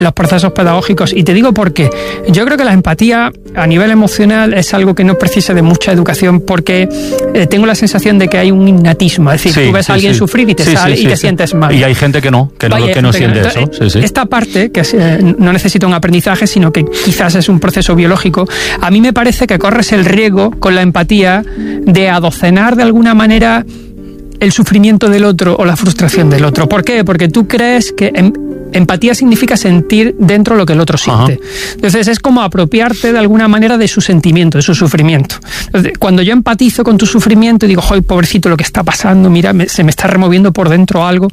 los procesos pedagógicos. Y te digo por qué. Yo creo que la empatía a nivel emocional es algo que no precisa de mucha educación, porque tengo la sensación de que hay un innatismo. Es decir, tú ves a alguien sufrir y te sale y te sientes mal. Y hay gente que no siente eso. Esta parte, que no necesita un aprendizaje, sino que quizás es un proceso biológico, a mí me parece que corres el riesgo con la empatía de adocenar de alguna manera el sufrimiento del otro o la frustración del otro. ¿Por qué? Porque tú crees que empatía significa sentir dentro lo que el otro siente. Ajá. Entonces es como apropiarte de alguna manera de su sentimiento, de su sufrimiento. Entonces, cuando yo empatizo con tu sufrimiento y digo, ¡ay, pobrecito, lo que está pasando! Mira, se me está removiendo por dentro algo.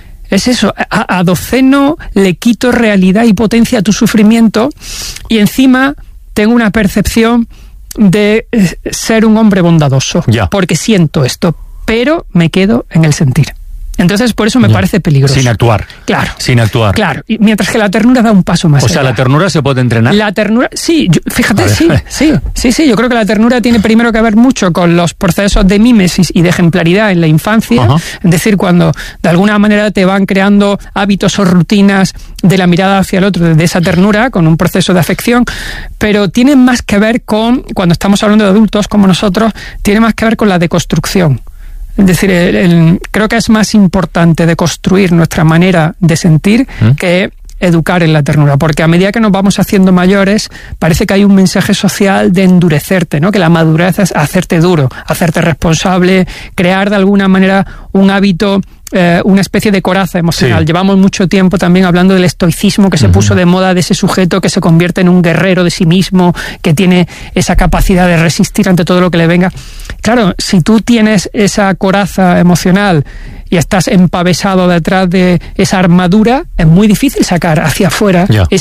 Es eso, adoceno, le quito realidad y potencia a tu sufrimiento, y encima tengo una percepción de ser un hombre bondadoso, porque siento esto, pero me quedo en el sentir. Entonces, por eso me parece peligroso. Sin actuar. Claro. Sin actuar. Claro. Y mientras que la ternura da un paso más allá. O sea, ¿la ternura se puede entrenar? La ternura, sí. Fíjate, sí. Yo creo que la ternura tiene primero que ver mucho con los procesos de mímesis y de ejemplaridad en la infancia. Ajá. Es decir, cuando de alguna manera te van creando hábitos o rutinas de la mirada hacia el otro, de esa ternura, con un proceso de afección. Pero tiene más que ver con, cuando estamos hablando de adultos como nosotros, tiene más que ver con la deconstrucción. Es decir, creo que es más importante deconstruir nuestra manera de sentir que educar en la ternura, porque a medida que nos vamos haciendo mayores, parece que hay un mensaje social de endurecerte, ¿no? Que la madurez es hacerte duro, hacerte responsable, crear de alguna manera un hábito, una especie de coraza emocional. Sí. Llevamos mucho tiempo también hablando del estoicismo que se puso de moda, de ese sujeto que se convierte en un guerrero de sí mismo, que tiene esa capacidad de resistir ante todo lo que le venga. Claro, si tú tienes esa coraza emocional y estás empavesado detrás de esa armadura, es muy difícil sacar hacia afuera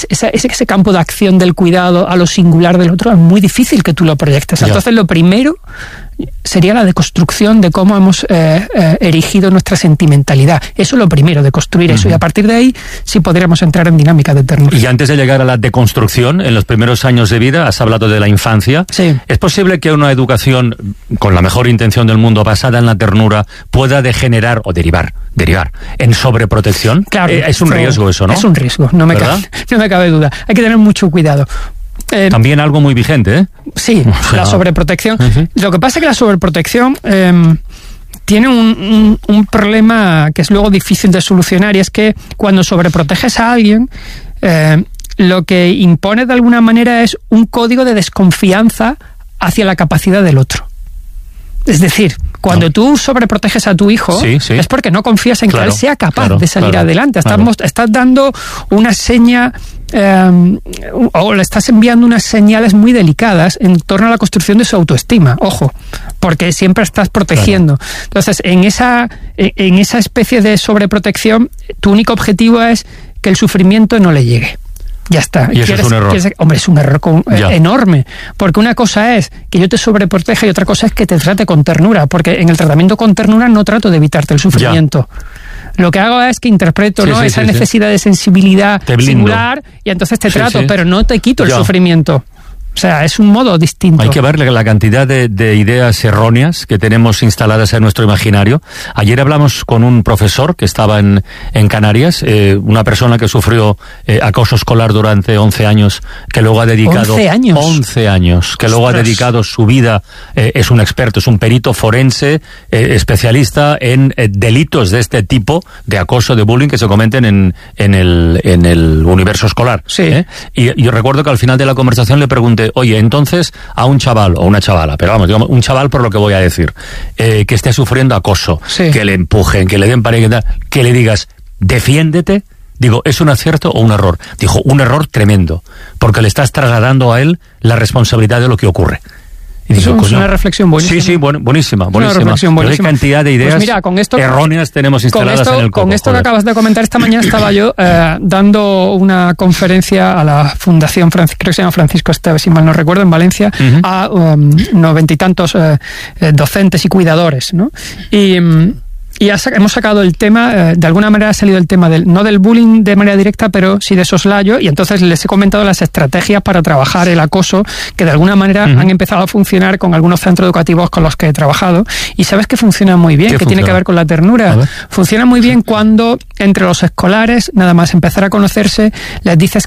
ese campo de acción del cuidado a lo singular del otro. Es muy difícil que tú lo proyectes. Entonces, lo primero sería la deconstrucción de cómo hemos erigido nuestra sentimentalidad. Eso es lo primero, de construir eso. Y a partir de ahí sí podríamos entrar en dinámica de ternura. Y antes de llegar a la deconstrucción, en los primeros años de vida, has hablado de la infancia. Sí. ¿Es posible que una educación con la mejor intención del mundo, basada en la ternura, pueda degenerar o derivar en sobreprotección? Claro. Es un riesgo eso, ¿no? Es un riesgo, no me cabe duda. Hay que tener mucho cuidado. También algo muy vigente, ¿eh? Sí, la sobreprotección. Lo que pasa es que la sobreprotección tiene un problema que es luego difícil de solucionar, y es que cuando sobreproteges a alguien, lo que impone de alguna manera es un código de desconfianza hacia la capacidad del otro. Es decir, cuando tú sobreproteges a tu hijo, es porque no confías en que él sea capaz de salir adelante. Estás dando una seña, o le estás enviando unas señales muy delicadas en torno a la construcción de su autoestima. Ojo, porque siempre estás protegiendo. Entonces, en esa especie de sobreprotección, tu único objetivo es que el sufrimiento no le llegue. Ya está. Y eso es un error. Hombre, es un error enorme. Porque una cosa es que yo te sobreproteja y otra cosa es que te trate con ternura. Porque en el tratamiento con ternura no trato de evitarte el sufrimiento. Lo que hago es que interpreto esa necesidad de sensibilidad singular, y entonces te trato, pero no te quito el sufrimiento. O sea, es un modo distinto. Hay que ver la cantidad de ideas erróneas que tenemos instaladas en nuestro imaginario. Ayer hablamos con un profesor que estaba en Canarias, una persona que sufrió acoso escolar durante 11 años, que luego ha dedicado... 11 años. 11 años, que luego ha dedicado su vida, es un experto, es un perito forense, especialista en delitos de este tipo, de acoso, de bullying, que se cometen en el universo escolar. Sí. Y yo recuerdo que al final de la conversación le pregunté, oye, entonces a un chaval o una chavala, pero vamos, digamos, un chaval por lo que voy a decir, que esté sufriendo acoso, que le empujen, que le den pareja, que le digas, defiéndete, digo, ¿es un acierto o un error? Dijo, un error tremendo, porque le estás trasladando a él la responsabilidad de lo que ocurre. Y digo, es una reflexión buenísima. Sí, buenísima. Pero hay cantidad de ideas erróneas tenemos instaladas en el coco. Con esto que acabas de comentar, esta mañana estaba yo dando una conferencia a la Fundación, creo que se llama Francisco Esteves, si mal no recuerdo, en Valencia, a 90 y tantos docentes y cuidadores, ¿no? Y hemos sacado el tema, de alguna manera ha salido el tema no del bullying de manera directa, pero sí de soslayo, y entonces les he comentado las estrategias para trabajar el acoso, que de alguna manera han empezado a funcionar con algunos centros educativos con los que he trabajado, y sabes que funciona muy bien, que tiene que ver con la ternura. Funciona muy bien cuando entre los escolares, nada más empezar a conocerse, les dices